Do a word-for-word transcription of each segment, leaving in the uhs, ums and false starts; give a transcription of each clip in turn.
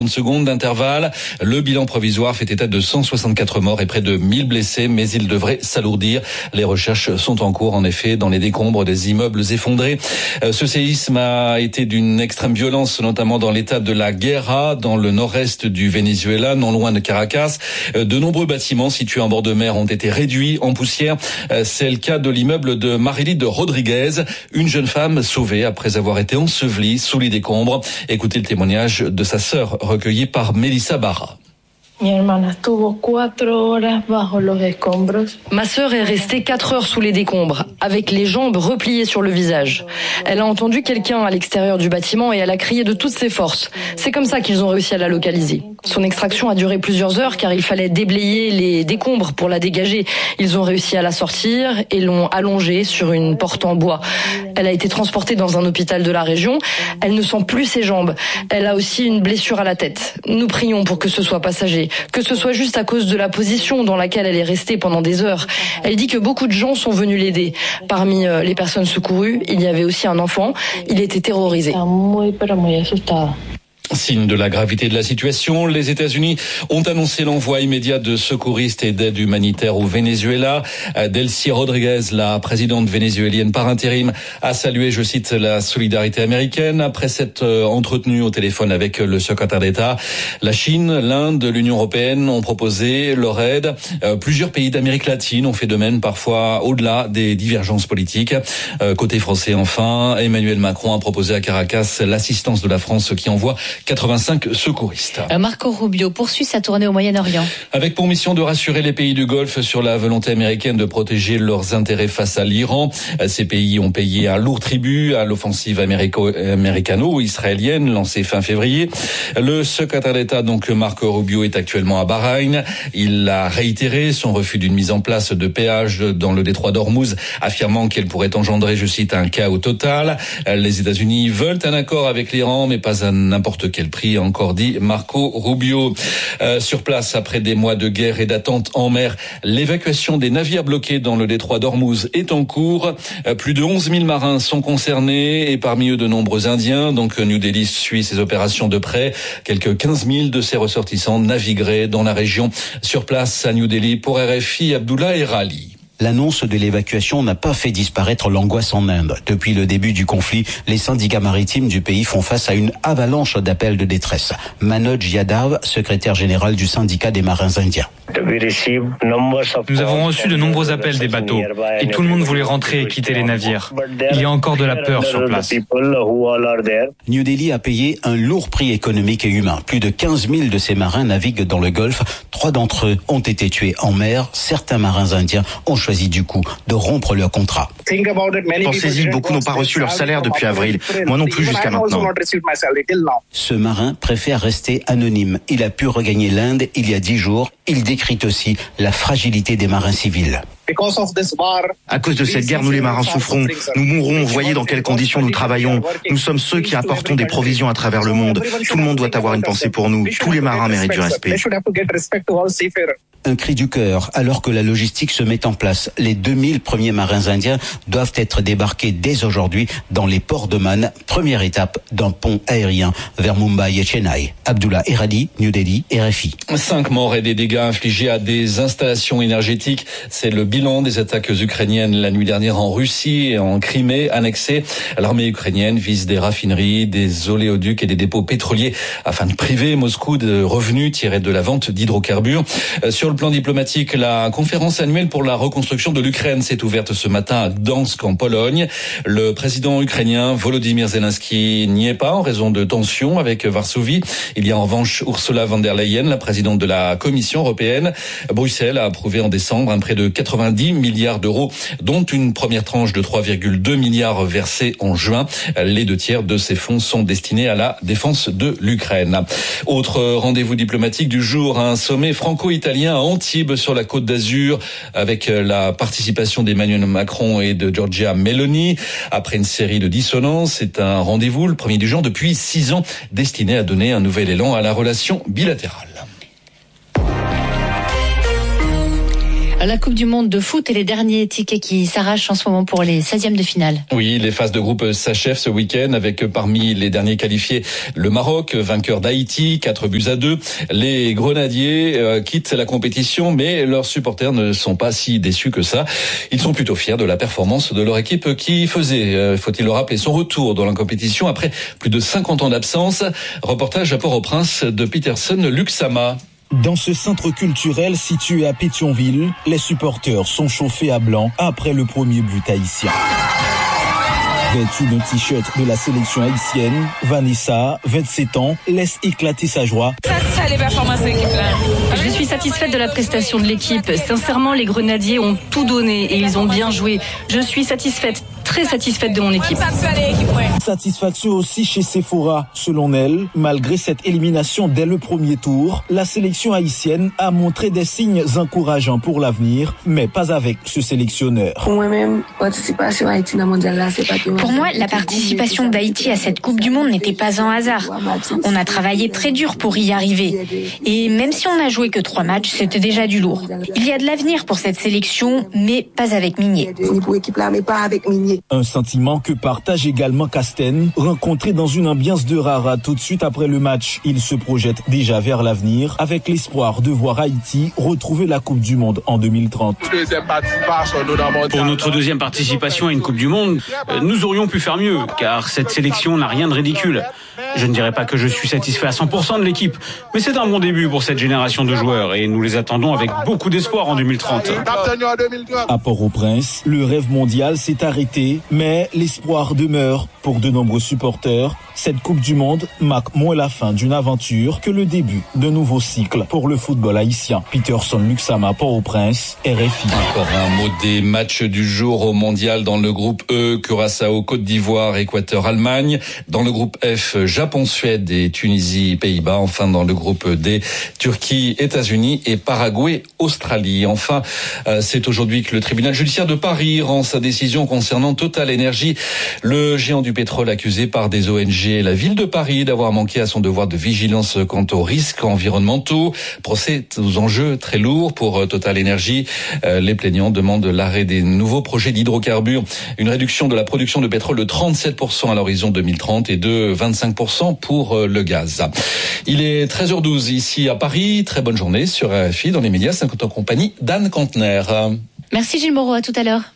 secondes d'intervalle. Le bilan provisoire fait état de cent soixante-quatre morts et près de mille blessés, mais il devrait s'alourdir. Les recherches sont en cours, en effet, dans les décombres des immeubles effondrés. Ce séisme a été d'une extrême violence, notamment dans l'état de la Guerra, dans le nord-est du Venezuela, non loin de Caracas. De nombreux bâtiments situés en bord de mer ont été réduits en poussière. C'est le cas de l'immeuble de Marilide Rodriguez, une jeune femme sauvée après avoir été ensevelie sous les décombres. Écoutez le témoignage de sa sœur, recueilli par Melissa Barra. Ma sœur est restée quatre heures sous les décombres, avec les jambes repliées sur le visage. Elle a entendu quelqu'un à l'extérieur du bâtiment et elle a crié de toutes ses forces. C'est comme ça qu'ils ont réussi à la localiser. Son extraction a duré plusieurs heures car il fallait déblayer les décombres pour la dégager. Ils ont réussi à la sortir et l'ont allongée sur une porte en bois. Elle a été transportée dans un hôpital de la région. Elle ne sent plus ses jambes. Elle a aussi une blessure à la tête. Nous prions pour que ce soit passager, que ce soit juste à cause de la position dans laquelle elle est restée pendant des heures. Elle dit que beaucoup de gens sont venus l'aider. Parmi les personnes secourues, il y avait aussi un enfant. Il était terrorisé. Signe de la gravité de la situation, les États-Unis ont annoncé l'envoi immédiat de secouristes et d'aide humanitaire au Venezuela. Delcy Rodriguez, la présidente vénézuélienne par intérim, a salué, je cite, la solidarité américaine. Après s'être entretenue au téléphone avec le secrétaire d'État, la Chine, l'Inde, l'Union européenne ont proposé leur aide. Plusieurs pays d'Amérique latine ont fait de même, parfois au-delà des divergences politiques. Côté français, enfin, Emmanuel Macron a proposé à Caracas l'assistance de la France qui envoie quatre-vingt-cinq secouristes. Marco Rubio poursuit sa tournée au Moyen-Orient. Avec pour mission de rassurer les pays du Golfe sur la volonté américaine de protéger leurs intérêts face à l'Iran. Ces pays ont payé un lourd tribut à l'offensive américano-israélienne lancée fin février. Le secrétaire d'État, donc Marco Rubio, est actuellement à Bahreïn. Il a réitéré son refus d'une mise en place de péage dans le détroit d'Ormuz, affirmant qu'elle pourrait engendrer, je cite, un chaos total. Les États-Unis veulent un accord avec l'Iran, mais pas à n'importe quel prix, a encore dit Marco Rubio. Euh, sur place, après des mois de guerre et d'attente en mer, l'évacuation des navires bloqués dans le détroit d'Ormuz est en cours. Euh, plus de onze mille marins sont concernés et parmi eux de nombreux Indiens. Donc New Delhi suit ces opérations de près. Quelques quinze mille de ses ressortissants navigueraient dans la région. Sur place à New Delhi, pour R F I, Abdullah Erali. L'annonce de l'évacuation n'a pas fait disparaître l'angoisse en Inde. Depuis le début du conflit, les syndicats maritimes du pays font face à une avalanche d'appels de détresse. Manoj Yadav, secrétaire général du syndicat des marins indiens. Nous avons reçu de nombreux appels des bateaux et tout le monde voulait rentrer et quitter les navires. Il y a encore de la peur sur place. New Delhi a payé un lourd prix économique et humain. Plus de quinze mille de ces marins naviguent dans le Golfe. Trois d'entre eux ont été tués en mer. Certains marins indiens ont choisi du coup de rompre leur contrat. Dans ces îles, beaucoup n'ont pas reçu leur salaire depuis avril. Moi non plus jusqu'à maintenant. Ce marin préfère rester anonyme. Il a pu regagner l'Inde il y a dix jours. Il décrit aussi la fragilité des marins civils. À cause de cette guerre, nous les marins souffrons. Nous mourrons, voyez dans quelles conditions nous travaillons. Nous sommes ceux qui apportons des provisions à travers le monde. Tout le monde doit avoir une pensée pour nous. Tous les marins méritent du respect. Un cri du cœur, alors que la logistique se met en place. Les deux mille premiers marins indiens doivent être débarqués dès aujourd'hui dans les ports d'Oman, première étape d'un pont aérien vers Mumbai et Chennai. Abdullah Eradi, New Delhi, R F I. Cinq morts et des dégâts infligés à des installations énergétiques. C'est le bilan des attaques ukrainiennes la nuit dernière en Russie et en Crimée, annexée. L'armée ukrainienne vise des raffineries, des oléoducs et des dépôts pétroliers afin de priver Moscou de revenus tirés de la vente d'hydrocarbures. Sur le plan diplomatique, la conférence annuelle pour la reconstruction de l'Ukraine s'est ouverte ce matin à Gdansk en Pologne. Le président ukrainien Volodymyr Zelensky n'y est pas en raison de tensions avec Varsovie. Il y a en revanche Ursula von der Leyen, la présidente de la Commission européenne. Bruxelles a approuvé en décembre un prêt de quatre-vingt-dix milliards d'euros, dont une première tranche de trois virgule deux milliards versée en juin. Les deux tiers de ces fonds sont destinés à la défense de l'Ukraine. Autre rendez-vous diplomatique du jour, un sommet franco-italien à Antibes sur la Côte d'Azur avec la participation d'Emmanuel Macron et de Giorgia Meloni. Après une série de dissonances, c'est un rendez-vous, le premier du genre depuis six ans, destiné à donner un nouvel élan à la relation bilatérale. La Coupe du Monde de foot et les derniers tickets qui s'arrachent en ce moment pour les seizièmes de finale. Oui, les phases de groupe s'achèvent ce week-end avec parmi les derniers qualifiés le Maroc, vainqueur d'Haïti, quatre buts à deux. Les Grenadiers euh, quittent la compétition, mais leurs supporters ne sont pas si déçus que ça. Ils sont plutôt fiers de la performance de leur équipe qui faisait, euh, faut-il le rappeler, son retour dans la compétition après plus de cinquante ans d'absence. Reportage à Port-au-Prince de Peterson Luxama. Dans ce centre culturel situé à Pétionville, les supporters sont chauffés à blanc après le premier but haïtien. Vêtue d'un t-shirt de la sélection haïtienne, Vanessa, vingt-sept ans, laisse éclater sa joie. Ça, les performances de l'équipe là. Je suis satisfaite de la prestation de l'équipe. Sincèrement, les Grenadiers ont tout donné et ils ont bien joué. Je suis satisfaite, très satisfaite de mon équipe. Satisfaction aussi chez Sephora. Selon elle, malgré cette élimination dès le premier tour, la sélection haïtienne a montré des signes encourageants pour l'avenir, mais pas avec ce sélectionneur. Pour moi-même, participation à Haïti dans le mondial là, c'est pas tout. Pour moi, la participation d'Haïti à cette Coupe du Monde n'était pas un hasard. On a travaillé très dur pour y arriver. Et même si on n'a joué que trois matchs, c'était déjà du lourd. Il y a de l'avenir pour cette sélection, mais pas avec Migné. Un sentiment que partage également Casten, rencontré dans une ambiance de rara tout de suite après le match. Il se projette déjà vers l'avenir, avec l'espoir de voir Haïti retrouver la Coupe du Monde en deux mille trente. Pour notre deuxième participation à une Coupe du Monde, nous aurions pu faire mieux, car cette sélection n'a rien de ridicule. Je ne dirais pas que je suis satisfait à cent pour cent de l'équipe, mais c'est un bon début pour cette génération de joueurs et nous les attendons avec beaucoup d'espoir en deux mille trente. À Port-au-Prince, le rêve mondial s'est arrêté, mais l'espoir demeure pour de nombreux supporters. Cette Coupe du Monde marque moins la fin d'une aventure que le début d'un nouveau cycle pour le football haïtien. Peterson Luxama, Port-au-Prince, R F I. Encore un mot des matchs du jour au mondial dans le groupe E, Curaçao, Côte d'Ivoire, Équateur, Allemagne. Dans le groupe F, Japon, Suède et Tunisie, Pays-Bas. Enfin, dans le groupe D, Turquie, États-Unis et Paraguay, Australie. Enfin, c'est aujourd'hui que le tribunal judiciaire de Paris rend sa décision concernant Total Energy, le géant du pétrole accusé par des O N G et la ville de Paris d'avoir manqué à son devoir de vigilance quant aux risques environnementaux. Procès aux enjeux très lourds pour Total Energy. Les plaignants demandent l'arrêt des nouveaux projets d'hydrocarbures, une réduction de la production de pétrole de trente-sept pour cent à l'horizon deux mille trente et de vingt-cinq pour cent pour le gaz. Il est treize heures douze ici à Paris. Très bonne journée sur R F I dans les médias, cinquante en compagnie d'Anne Cantner. Merci Gilles Moreau, à tout à l'heure.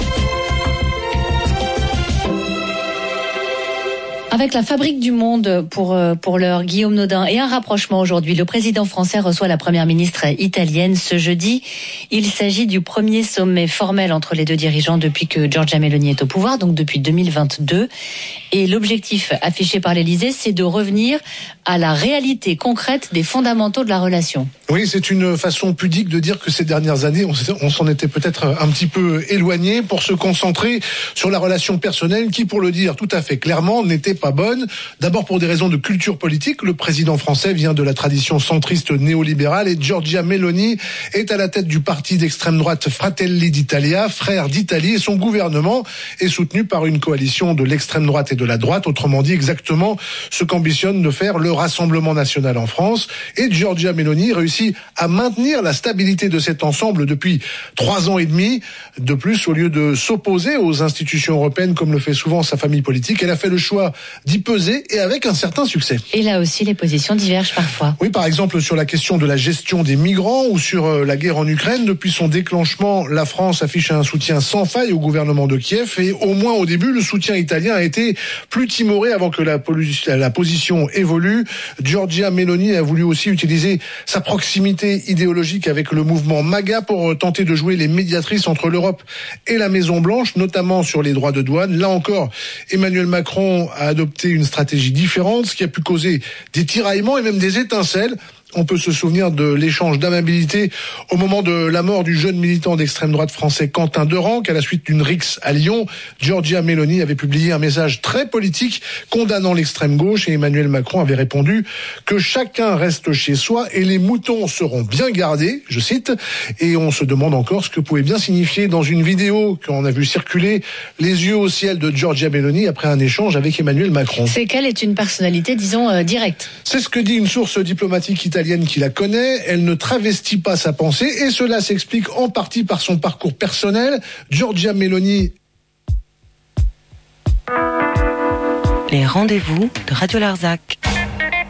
Avec la fabrique du monde pour pour l'heure, Guillaume Nodin, et un rapprochement aujourd'hui. Le président français reçoit la première ministre italienne ce jeudi. Il s'agit du premier sommet formel entre les deux dirigeants depuis que Giorgia Meloni est au pouvoir, donc depuis deux mille vingt-deux. Et l'objectif affiché par l'Élysée, c'est de revenir à la réalité concrète des fondamentaux de la relation. Oui, c'est une façon pudique de dire que ces dernières années, on, on s'en était peut-être un petit peu éloigné pour se concentrer sur la relation personnelle qui, pour le dire tout à fait clairement, n'était pas bonne. D'abord pour des raisons de culture politique. Le président français vient de la tradition centriste néolibérale et Giorgia Meloni est à la tête du parti d'extrême droite Fratelli d'Italia, Frères d'Italie, et son gouvernement est soutenu par une coalition de l'extrême droite et de la droite, autrement dit exactement ce qu'ambitionne de faire le Rassemblement national en France. Et Giorgia Meloni réussit à maintenir la stabilité de cet ensemble depuis trois ans et demi. De plus, au lieu de s'opposer aux institutions européennes comme le fait souvent sa famille politique, elle a fait le choix d'y peser et avec un certain succès. Et là aussi, les positions divergent parfois. Oui, par exemple sur la question de la gestion des migrants ou sur la guerre en Ukraine. Depuis son déclenchement, la France affiche un soutien sans faille au gouvernement de Kiev et au moins au début, le soutien italien a été plus timoré avant que la, la position évolue. Giorgia Meloni a voulu aussi utiliser sa proximité idéologique avec le mouvement MAGA pour tenter de jouer les médiatrices entre l'Europe et la Maison-Blanche, notamment sur les droits de douane. Là encore, Emmanuel Macron a adopté une stratégie différente, ce qui a pu causer des tiraillements et même des étincelles. On peut se souvenir de l'échange d'amabilité au moment de la mort du jeune militant d'extrême droite français Quentin Derenc à la suite d'une rixe à Lyon. Giorgia Meloni avait publié un message très politique condamnant l'extrême gauche et Emmanuel Macron avait répondu que chacun reste chez soi et les moutons seront bien gardés, je cite, et on se demande encore ce que pouvait bien signifier dans une vidéo qu'on a vu circuler les yeux au ciel de Giorgia Meloni après un échange avec Emmanuel Macron. C'est qu'elle est une personnalité, disons, euh, directe. C'est ce que dit une source diplomatique italienne italienne qui la connaît, elle ne travestit pas sa pensée et cela s'explique en partie par son parcours personnel. Giorgia Meloni. Les rendez-vous de Radio Larzac.